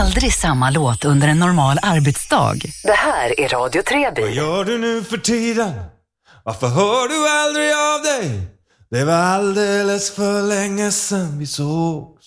aldrig samma låt under en normal arbetsdag. Det här är Radio Treby. Vad gör du nu för tiden? Varför hör du aldrig av dig? Det var alldeles för länge sedan vi såg.